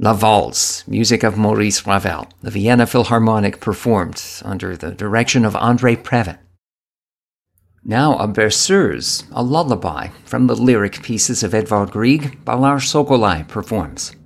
La Valse, music of Maurice Ravel, the Vienna Philharmonic performed under the direction of André Previn. Now a berceuse, a lullaby from the lyric pieces of Edvard Grieg, Ballard Sokolai performs.